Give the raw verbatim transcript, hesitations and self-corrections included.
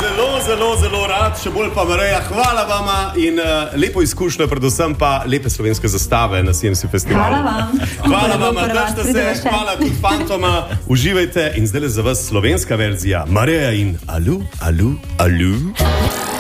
zelo, zelo, zelo rad, še bolj pa Mareja. Hvala vama in uh, lepo izkušnjo, predvsem pa lepe slovenske zastave na C M C festivalu. Hvala vam. Hvala vam, držite se, hvala tudi fantoma. Uživajte in zdaj za vas slovenska verzija Mareja in Alu, Alu, Alu.